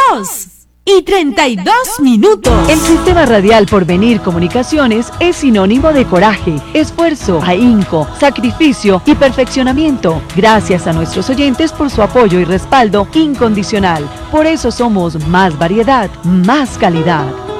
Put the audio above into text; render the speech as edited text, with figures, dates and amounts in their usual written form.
2:32. El Sistema Radial Porvenir Comunicaciones es sinónimo de coraje, esfuerzo, ahínco, sacrificio y perfeccionamiento. Gracias a nuestros oyentes por su apoyo y respaldo incondicional. Por eso somos más variedad, más calidad.